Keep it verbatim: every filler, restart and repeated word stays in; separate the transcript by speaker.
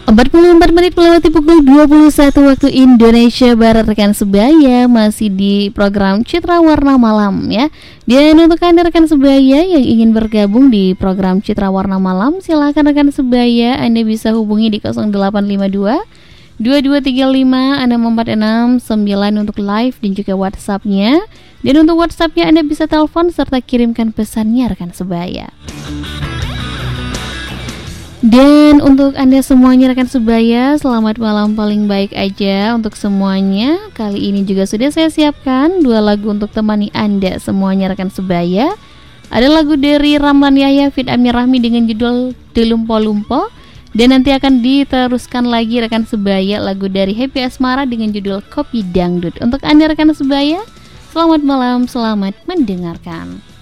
Speaker 1: empat puluh empat menit melewati pukul dua puluh satu waktu Indonesia Barat, rekan sebaya masih di program Citra Warna Malam ya. Dan untuk Anda rekan sebaya yang ingin bergabung di program Citra Warna Malam, silakan rekan sebaya Anda bisa hubungi di nol delapan lima dua dua dua tiga lima enam empat enam sembilan untuk live dan juga WhatsApp-nya. Dan untuk WhatsApp-nya Anda bisa telepon serta kirimkan pesannya rekan sebaya. Dan untuk Anda semuanya rekan sebaya, selamat malam paling baik aja untuk semuanya. Kali ini juga sudah saya siapkan dua lagu untuk temani Anda semuanya rekan sebaya. Ada lagu dari Ramlan Yahya Fit Amir Rahmi dengan judul Delumpo-Lumpo. Dan nanti akan diteruskan lagi rekan sebaya lagu dari Happy Asmara dengan judul Kopi Dangdut. Untuk Anda rekan sebaya, selamat malam, selamat mendengarkan.